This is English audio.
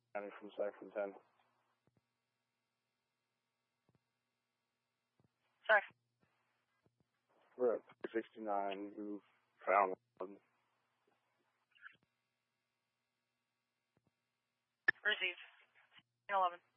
County from Section 10. Sorry. We're at 369. You found one. Received. 11.